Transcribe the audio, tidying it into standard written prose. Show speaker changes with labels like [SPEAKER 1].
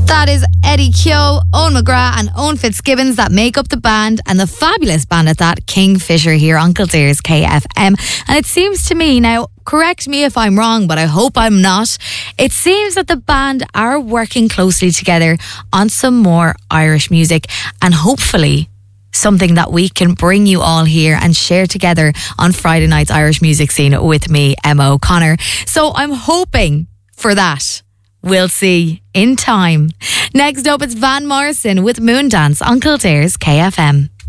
[SPEAKER 1] That is Eddie Keogh, Owen McGrath and Owen Fitzgibbons that make up the band, and the fabulous band at that, Kingfisher here on Kildare's KFM. And it seems to me, now correct me if I'm wrong, but I hope I'm not, it seems that the band are working closely together on some more Irish music, and hopefully something that we can bring you all here and share together on Friday night's Irish music scene with me, Emma O'Connor. So I'm hoping for that. We'll see in time. Next up, it's Van Morrison with Moondance on Kildare's KFM.